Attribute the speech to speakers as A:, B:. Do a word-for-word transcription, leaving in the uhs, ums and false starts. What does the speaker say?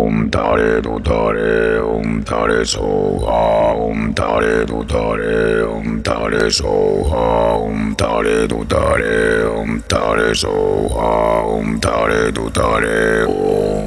A: Om Tare Do Tare, Om Tare Soha, Om Tare Do Tare, Om Tare Soha, Om Tare Do Tare, Om Tare Soha, Om Tare Do Tare, Om